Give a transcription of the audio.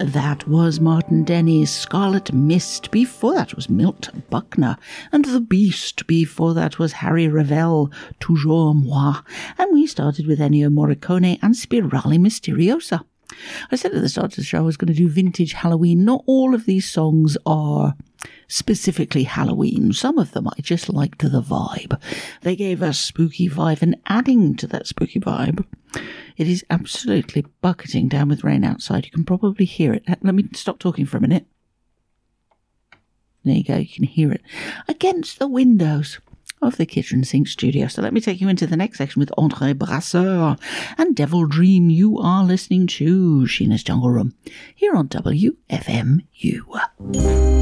That was Martin Denny's Scarlet Mist. Before that was Milt Buckner and The Beast. Before that was Harry Revel, Toujours Moi. And we started with Ennio Morricone and Spirale Misteriosa. I said at the start of the show I was going to do vintage Halloween. Not all of these songs are specifically Halloween. Some of them I just liked the vibe. They gave us spooky vibe, and adding to that spooky vibe, it is absolutely bucketing down with rain outside. You can probably hear it. Let me stop talking for a minute. There you go, you can hear it against the windows of the Kitchen Sink studio. So let me take you into the next section with André Brasseur and Devil Dream. You are listening to Sheena's Jungle Room here on WFMU.